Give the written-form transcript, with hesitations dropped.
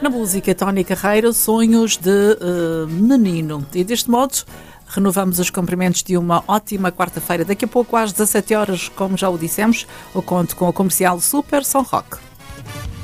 Na música, Tony Carreiro, Sonhos de Menino. E deste modo, renovamos os cumprimentos de uma ótima quarta-feira. Daqui a pouco, às 17 horas, como já o dissemos, eu conto com o comercial Super Som Rock.